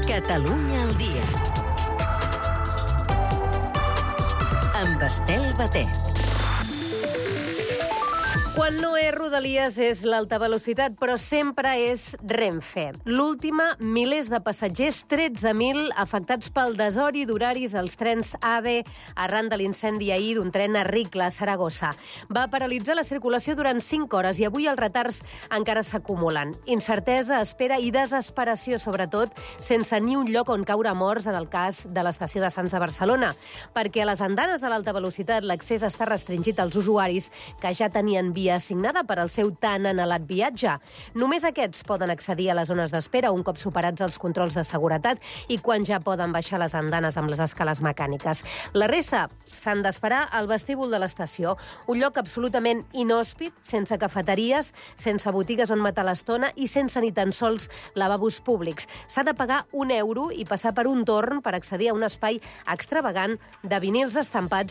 Catalunya al dia. Amb Estel Batet. Quan no és Rodalies és l'alta velocitat, però sempre és Renfe. L'última, milers de passatgers, 13.000 afectats pel desori d'horaris als trens AVE arran de l'incendi ahir d'un tren a Ricla, a Saragossa. Va paralitzar la circulació durant 5 hores i avui els retards encara s'acumulen. Incertesa, espera i desesperació, sobretot, sense ni un lloc on caure morts en el cas de l'estació de Sants de Barcelona, perquè a les andanes de l'alta velocitat l'accés està restringit als usuaris que ja tenien via assignada per al seu tan anhelat viatge. Només aquests poden accedir a les zones d'espera un cop superats els controls de seguretat i quan ja poden baixar les andanes amb les escales mecàniques. La resta s'han d'esperar al vestíbul de l'estació, un lloc absolutament inhòspit, sense cafeteries, sense botigues on matar l'estona i sense ni tan sols lavabos públics. S'ha de pagar €1 i passar per un torn per accedir a un espai extravagant de vinils estampats